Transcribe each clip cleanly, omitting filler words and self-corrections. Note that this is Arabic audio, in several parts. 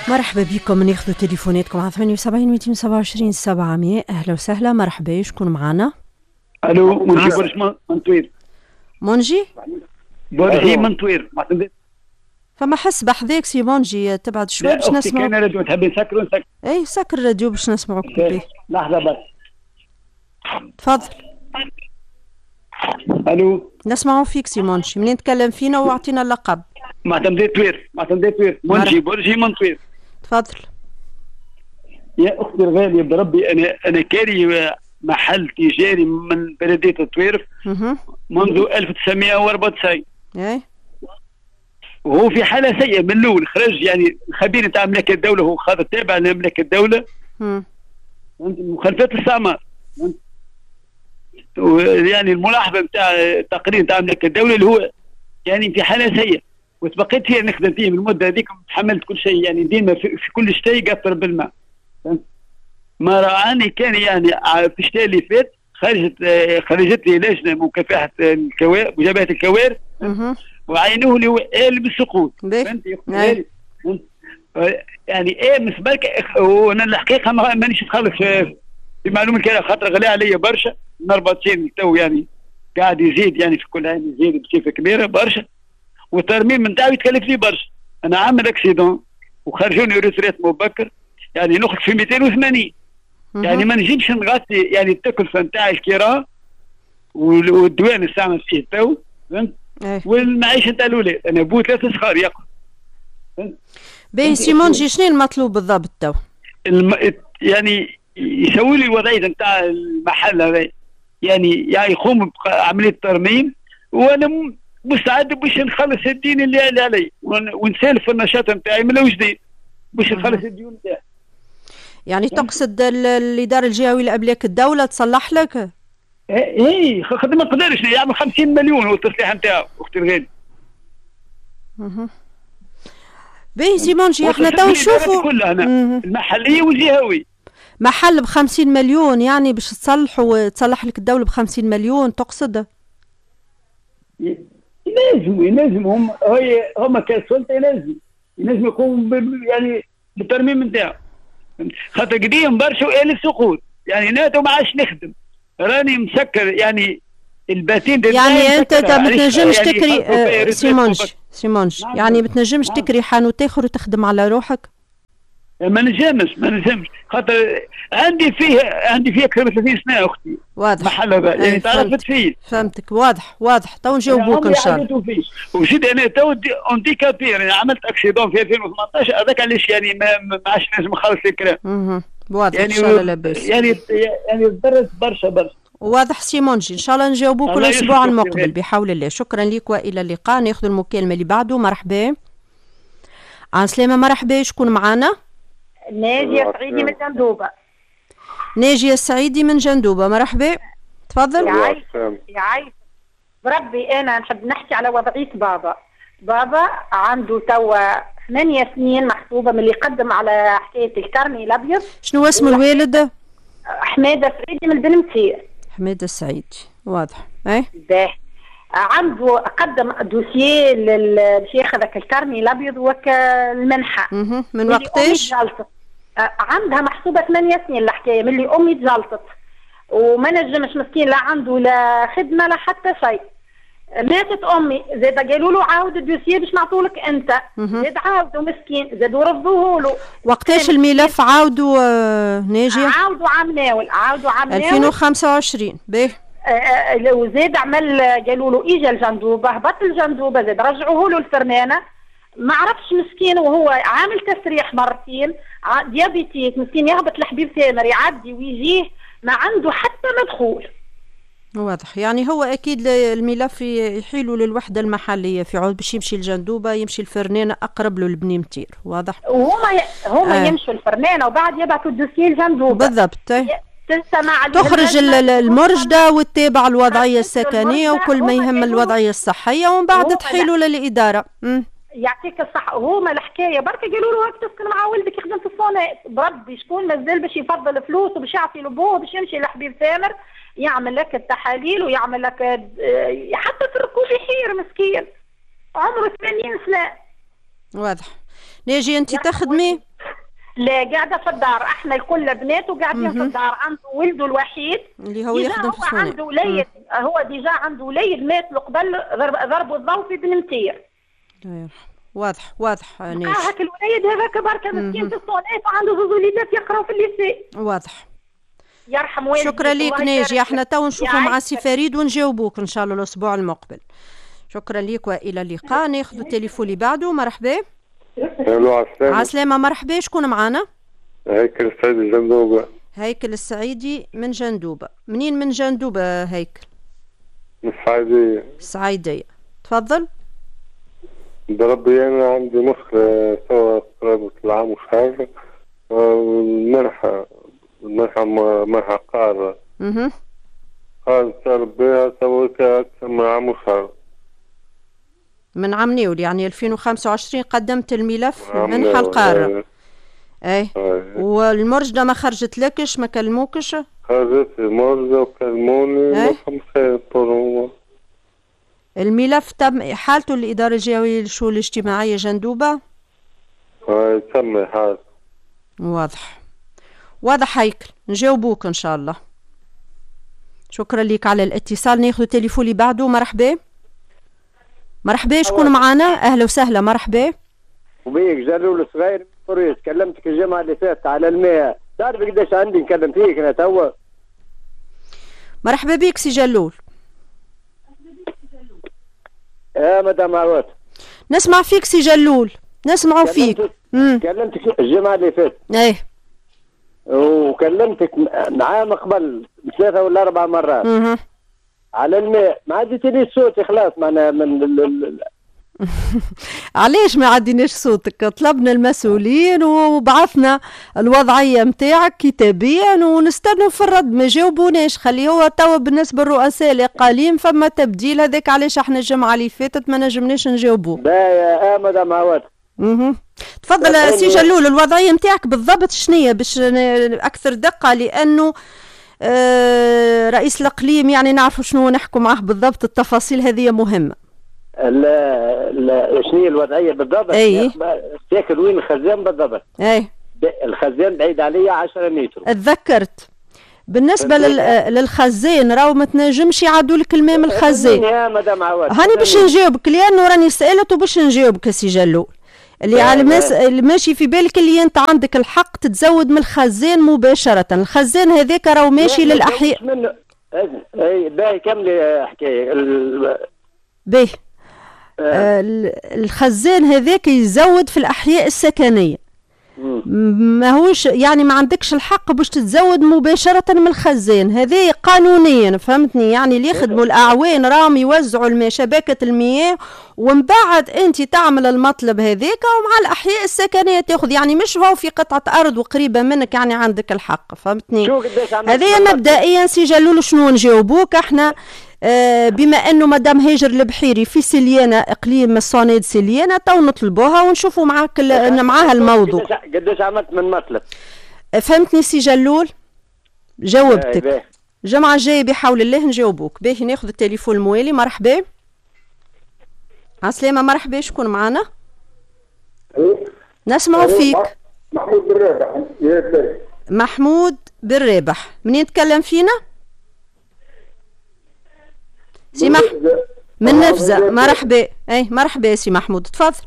مرحبا بكم. ناخذ تليفوناتكم على 78 227 700. اهلا وسهلا، مرحبا. شكون معنا؟ الو، منجي برج منطوير. منجي برجي منطوير. فما حس بحذاك سي منجي، تبعد شوي باش نسمعوا. انا راديو تحبي نسكروا نسكر. اي سكر الراديو باش نسمعوك به. لحظه بس. تفضل. الو، نسمعوا فيك سي منجي. منين تكلم فينا واعطينا اللقب؟ معتمدية توير. منجي برجي منطوير. تفضل. يا اختي الغاليه بربي، انا كاري محل تجاري من بلديه توير منذ 1994. اي وهو في حاله سيئه من الاول. خرج يعني خبير نتاع مملكه الدوله، هو خاضر تابع لمملكه الدوله. مخالفات الاستعمار. يعني الملاحظه نتاع التقرير نتاع مملكه الدوله اللي هو يعني في حاله سيئه، وتبقيت فيها نخدم فيه من المده هذيك. تحملت كل شيء، يعني ديما في كل شتاء يقطر بالماء. ما رعاني كان يعني في الشتاء اللي فات خرجت لي لجنه مكافحه الكوارث، مجابهه الكوارث، وعينوه لي آل بالسقوط. فهمتي؟ يعني مسبرك. وانا الحقيقه مانيش نخلص في معلومه كذا، خاطر غلي عليا برشا. من 4 سنين تو يعني قاعد يزيد، يعني في كل عام يزيد بصفه كبيره برشا. والترميم نتاعو يتكلف لي برشا. انا عامل اكسيدون وخرجوني روتريت مبكر، يعني نخرج في 280. يعني ما نجمش نغطي يعني التكلفه نتاع الكراء والدواء اللي نستعمل فيه تو. فهمت؟ والمعيشه نتاع الاولاد. انا بو 3 صغار يقرا. باهي سي منجي، شنو المطلوب بالضبط تو؟ يعني يسوي لي الوضعيه نتاع المحل هذا، يعني يقوم بعمليه ترميم، وانا مستعد باش نخلص الدين اللي علي ونسالف النشاط نتاعي من وجديد باش نخلص الديون نتاعي. يعني تقصد الاداره الجهويه لاملاك الدوله تصلح لك؟ ايه خدمه ما نقدرش يعمل 50 مليون هو التصليح نتاعو اختي الغالي. باهي سي منجي، احنا تو نشوفوا كلها المحليه والجهويه. محل ب50 مليون يعني باش تصلح لك الدوله ب50 مليون تقصد؟ يلازم هم كسلطه يلازم يقوموا يعني بالترميم نتاعو. خاطر قديم برشا وآل السقوط. يعني ناتو ما عادش نخدم، راني مسكر يعني الباتين. يعني انت ما تنجمش تكري سيمونج يعني ما تنجمش تكري حانوت اخر وتخدم على روحك؟ ما نجمش خاطر عندي فيه اكثر من 30 سنه اختي. واضح. محل هذا يعني تعرفت فيه. فهمتك. واضح. تو نجاوبوك ان شاء الله. وزيد انا تو انديكابير، يعني عملت اكسيدون في 2018. هذاك علاش يعني ما عادش نجم نخلص الكلام. واضح. يعني ان شاء الله لاباس. يعني ضرت برشا. واضح سي منجي، ان شاء الله نجاوبوك الاسبوع المقبل بحول الله. شكرا لك والى اللقاء. ناخذ المكالمه اللي بعده. مرحبا. عن سلامه. مرحبا. شكون معنا؟ ناجية سعيدي من جندوبة. ناجية السعيدي من جندوبة. مرحبا. تفضل. يا عايش بربي، أنا نحب نحكي على وضعية بابا عنده توا 8 سنين محسوبة من اللي قدم على حكاية الكرني الأبيض. شنو اسم الوالد؟ حمادة السعيدي من بنمتير. حمادة السعيدي. واضح. باهي. عنده قدم دوسييه باش ياخذ الكرني الابيض والمنحه. من وقتاش؟ عندها محسوبه 8 سنين الحكايه، من اللي امي تجلطت وما نجمش مسكين، لا عنده لا خدمه لا حتى شيء. ماتت امي، زاد قالوا له عاود الدوسييه باش نعطولك انت. زاد عاودوا مسكين، زادوا رفضوه له. وقتاش الملف عاودوا ناجية؟ عاودوا عام ناول 2025. باهي. وزاد عمل قالوا له اجى الجندوبه، هبط الجندوبه، زاد رجعوه له الفرمانه. ما عرفش مسكين، وهو عامل تسريح مرتين، ديابيتيك مسكين، يهبط الحبيب ثامر يعدي ويجيه ما عنده حتى مدخول. واضح. يعني هو اكيد الملف يحيلوا للوحده المحليه في عود باش يمشي الجندوبه، يمشي الفرنانه اقرب له لبني متير. واضح. وهما يمشوا الفرنانه وبعد يبعثوا الدوسيه الجندوبه. بالضبط. تخرج المرجدة وتتابع الوضعية السكنية وكل ما يهم الوضعية الصحية، ومن بعد تحيلوا للإدارة. يعطيك الصحة. هما الحكاية برك قالوا له هاك تسكن مع ولدك يخدم في الصونات. بربي شكون مازال باش يفضل فلوس وباش يعطي لبوه باش يمشي لحبيب ثامر يعمل لك التحاليل ويعمل لك حتى في الركوب يحير مسكين، عمره 80 سنة. واضح. ناجي انت تخدمي؟ لا قاعده في الدار، احنا الكل بنات وقاعدين في الدار. عنده ولده الوحيد اللي هو يخدم في الصناعة. عنده وليد، هو ديجا عنده وليد مات له قبل ضربوا الضوء في بنمتير. واضح واضح. هاك الوليد هذاك بركه مسكين في الصناعة وعنده زوج وليدات يقراوا في الليسي. واضح. يرحم والديك. شكرا ليك ناجي، احنا تو نشوفوا مع سي فريد ونجاوبوك ان شاء الله الاسبوع المقبل. شكرا ليك والى اللقاء. ناخذ التليفون اللي بعده. مرحبا. الو عسلامة. مرحبا. شكون معانا؟ هيكل السعيدي جندوبة. هيكل السعيدي من جندوبة. منين من جندوبة هيكل؟ من الصعيدية. الصعيدية. تفضل. بربي أنا عندي مشكلة سوا قرابة العام وشهر. منحة قارة. قارة تربيها سويتها أكثر من عام وشهر. من عام نيول يعني 2025 قدمت الملف منحة القارة. اي. والمرجدة ما خرجت لكش؟ ما كلموكش؟ خرجت المرجدة وكلموني. ما خمسين طول. الملف تم حالته الإدارة الجهوية للشؤون الاجتماعية جندوبة؟ تم حالته. واضح واضح. هيكل نجاوبوك إن شاء الله. شكرا لك على الاتصال. ناخذ التليفون اللي بعده. مرحبا. مرحبا. شكون معانا؟ أهلا وسهلا. مرحبا. وبيك جلول صغير فريس. كلمتك الجمعة اللي فاتت على الماء. تعرف قديش عندي نكلم فيك أنا توا. مرحبا بك سي جلول. مدام عوات. نسمع فيك سي جلول. نسمعوا فيك. كلمتك الجمعة اللي فاتت. ايه. وكلمتك عام قبل 3 ولا 4 مرات. على الماء ما عديتنيش صوتي خلاص معنا من علاش ما عديناش صوتك؟ طلبنا المسؤولين وبعثنا الوضعية متاعك كتابيا ونستنوا في الرد، ما جاوبوناش. خلي هو توا بالنسبة للرؤساء الإقاليم فما تبديل، هذاك علاش احنا الجمعة اللي فاتت ما نجمناش نجاوبوه. باهي مدام عواد. تفضل سي جلول. الوضعية متاعك بالضبط شنية باش أكثر دقة، لأنه رئيس الإقليم يعني نعرفوا شنو نحكوا معه بالضبط. التفاصيل هذه مهمة. لا شنو الوضعيه بالضبط؟ اي تاكل وين الخزان بالضبط؟ اي الخزان بعيد عليا 10 متر. اتذكرت. بالنسبه للخزان راهو ما تنجمش يعدوا لك الماء من الخزان. يا مدام عواد هاني باش نجاوبك لانه راني سالت وباش نجاوبك سي جلول. اللي على اللي ماشي في بالك اللي انت عندك الحق تتزود من الخزان مباشره. الخزان هذاك راهو ماشي للاحياء. اي باهي كملي حكايه. باهي. الخزان هذاك يزود في الأحياء السكنية. ماهوش يعني ما عندكش الحق باش تتزود مباشرة من الخزان. هذه قانونيا فهمتني. يعني اللي يخدموا الأعوان راهم يوزعوا الماء شبكة المياه ومن بعد أنت تعمل المطلب هذاك ومع الأحياء السكنية تاخذ. يعني مش هو في قطعة أرض وقريبة منك يعني عندك الحق. فهمتني. هذه مبدئيا سي جلول. شنو نجاوبوك احنا؟ بما انه مدام هاجر البحيري في سليانه اقليم الصنيد سليانه تو نطلبوها ونشوفوا معاك معاها الموضوع. قداش عملت من مطلب؟ فهمتني سي جلول. جاوبتك. الجمعه الجايه بحول الله نجاوبوك. باهي ناخذ التليفون الموالي. مرحبا. عسلامة. مرحبا. شكون معانا؟ نسمعوا فيك. محمود بن رابح. محمود بن رابح. منين تكلم فينا؟ سي من نفزة. مرحبا. اي مرحبا سي محمود. تفضل.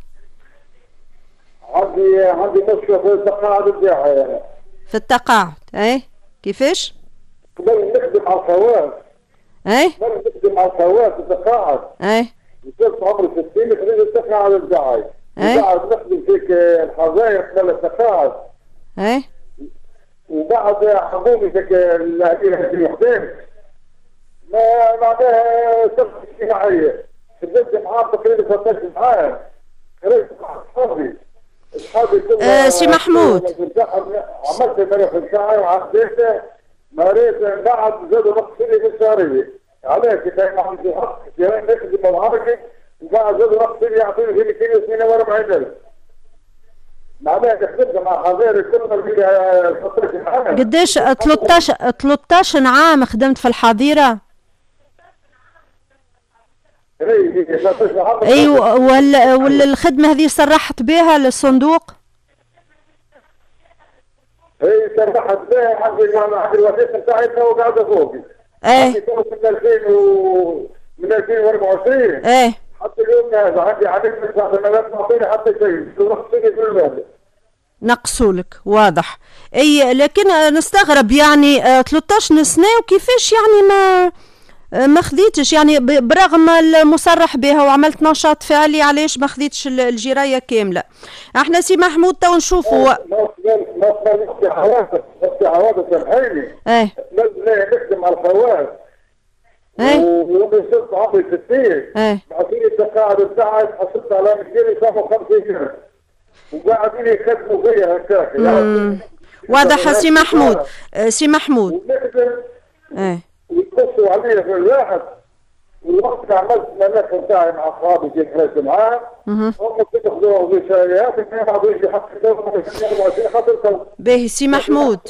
عندي مشكلة في التقاعد بتاعي. في التقاعد. اي كيفاش؟ قبل نخدم على الخواص. اي نخدم على الخواص التقاعد. اي وصلت عمري 60 خريج التقاعد بتاعي. وبعد نخدم فيك الحظاير قبل التقاعد. اي وبعد حكومي فيك الوحدين ما معناها صرت اجتماعية. خدمت معاه تقريبا 13 عام. خرجت مع أصحابي سي محمود. عملت الملف بتاعي وعديته مريت بعد زادوا مقصدي بالشهرية. علاش كان عندي حق نخدم معاكي وبعد زادوا مقصدي يعطيني في 242,000. معناها خدمت مع حضاري كلنا فيها 13 عام. قداش 13 عام خدمت في الحظيرة؟ ايوه. ولا الخدمه هذه صرحت بها للصندوق؟ سرحت به عندي الوثيقه بتاعتها وقاعده فوقي. ايه من 2024 ايه حتى اليوم هذا عندي عدد من سنوات ما اعطيني حتى شيء، رخصتني في المال. نقصوا لك واضح. اي لكن نستغرب يعني 13 سنه وكيفاش يعني ما خذيتش يعني برغم المصرح بها وعملت نشاط فعلي، علاش ما خذيتش الجرايه كامله؟ احنا سي محمود تو نشوفوا نفسي حوادث سامحيني. ايه نخدم على الخواص وصلت عمري 60. بعطيني التقاعد بتاعي حصلت على مديري 55 سنه وقاعدين يخدموا فيا هكاك. واضح سي محمود. سي محمود ونخدم ويقصوا علي في الواحد، والوقت عملت الملف بتاعي مع اصحابي في الحراسه معاه هم كنت ياخذوا وظيفيات ما بعضوش بحق خاطر. باهي سي محمود.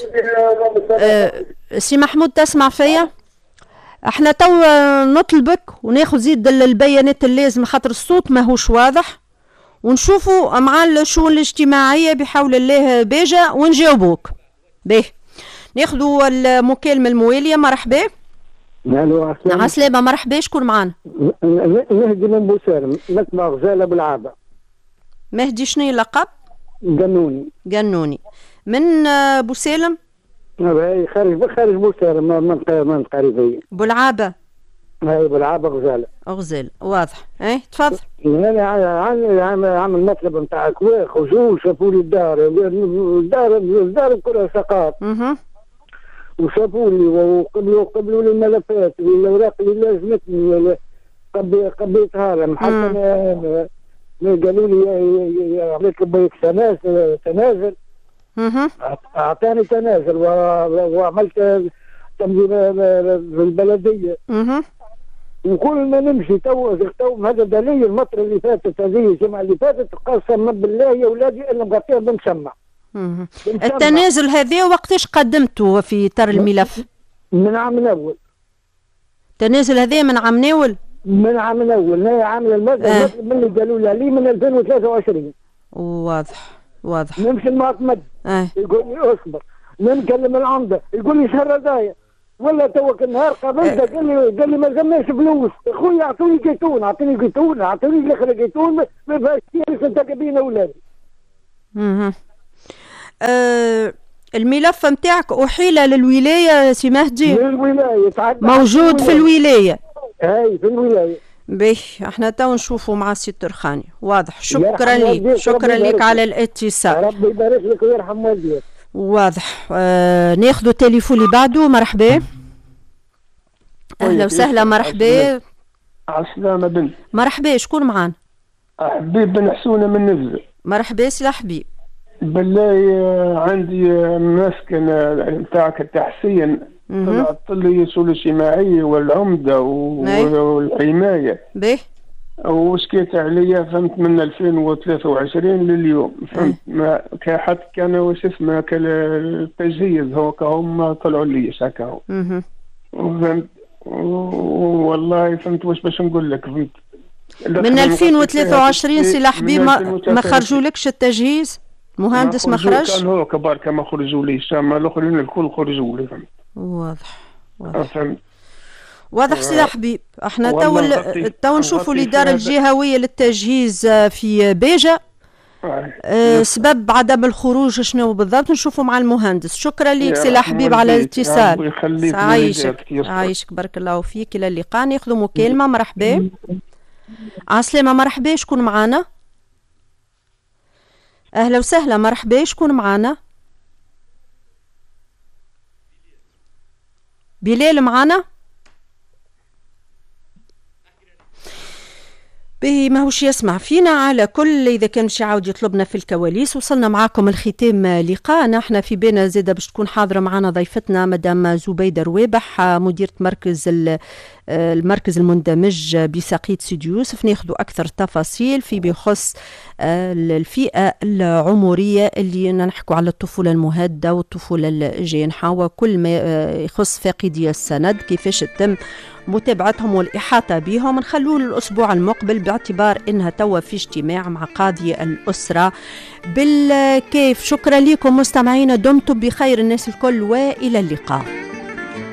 سي محمود تسمع فيا؟ احنا تو نطلبك وناخذ زيد البيانات اللازمه خاطر الصوت ماهوش واضح، ونشوفوا مع الشؤون الاجتماعيه بحول الله باجة ونجاوبوك. باهي ناخذوا المكالمه المواليه. مرحبا. الو عسلامة. مرحبا. شكون معانا؟ مهدي من بوسالم، نتبع غزاله بالعابه. مهدي شنو اللقب؟ قنوني من بوسالم؟ خارج بوسالم من قريبيه. بولعابه. اي بولعابه غزاله. واضح. اي تفضل. انا عامل مطلب نتاع كواخ وجوج شافوا لي الدار كلها سقاط. وشافوا لي وقبلوا لي الملفات والاوراق اللي لازمتني قبيتها لهم. حتى قالوا لي عملت له تنازل. اعطاني تنازل وعملت تمديد في البلديه. وكل ما نمشي تو هذا دليل المطر اللي فاتت هذه الجمعه اللي فاتت قسما بالله يا اولادي الا مغطيه بمسمع. التنازل هذا وقتاش قدمته في تر الملف؟ من عام اول. التنازل هذا من عام اول؟ من عام اول. انا عامل المطلب من اللي قالوا لي من 2023. واضح. نمشي المعتمد يقول لي اصبر، نكلم العمده يقول لي شهر هدايا، ولا توك النهار قابلته قال لي ما جمعش فلوس. خويا اعطوني جيتون، اعطوني الاخر جيتون ما فيهاش انت بين اولادي. الملف نتاعك احيل للولايه سي مهدي؟ للولايه موجود في الولايه. اي في الولايه. باهي احنا تو نشوفوا مع السي الترخاني. واضح. شكرا لك على الاتصال. ربي يبارك لك ويرحم والديك. واضح. ناخذوا التليفون اللي بعده. مرحبا. اهلا وسهلا. مرحبا. عسلامة بنت. مرحبا. شكون معانا؟ حبيب بن حسونه من نفذ. مرحبا سي حبيب. بالله عندي مسكن نتاعك التحسين، طلعت لي الشؤون الاجتماعيه والعمده والحمايه. باهي. وشكيت عليا فهمت من 2023 لليوم فهمت. ما حتى كان وش اسمه التجهيز هو كهم طلعوا لي هكا. فهمت. والله فهمت واش باش نقول لك. فهمت من 2023 سي حبيب ما خرجولكش التجهيز؟ مهندس ما خرج؟ كان هو كبار كما خرجوا لي، اما الاخرين الكل خرجوا لي. فهمت. واضح. فهمت. واضح سي حبيب. احنا تو نشوفوا الاداره الجهويه للتجهيز في باجة. سبب عدم الخروج شنو بالضبط نشوفوا مع المهندس. شكرا لك سي حبيب على الاتصال. عايشك بارك الله فيك. الى اللقاء. ناخذ مكالمه. مرحبا. عسلامة. مرحبا. شكون معانا؟ اهلا وسهلا. مرحبا. شكون معانا؟ بلال معانا؟ به ماهوش يسمع فينا. على كل إذا كان مش يعاود يطلبنا في الكواليس. وصلنا معاكم الختام لقاءنا. احنا في بالنا زيادة باش تكون حاضرة معنا ضيفتنا مدام زبيدة روابح مديرة المركز المندمج بساقية سيدي يوسف. ناخذوا أكثر تفاصيل في بيخص الفئة العمرية اللي نحكوا على الطفولة المهدة والطفولة الجانحة وكل ما يخص فاقدي السند، كيفاش تتم متابعتهم والإحاطة بهم نخلوه للأسبوع المقبل، باعتبار إنها توا في اجتماع مع قاضي الأسرة بالكيف. شكرا لكم مستمعينا، دمتم بخير الناس الكل، وإلى اللقاء.